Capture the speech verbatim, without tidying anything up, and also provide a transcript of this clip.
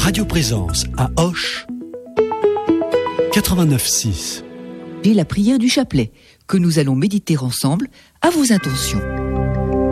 Radio Présence à Auch, quatre-vingt-neuf six. Et la prière du chapelet, que nous allons méditer ensemble à vos intentions.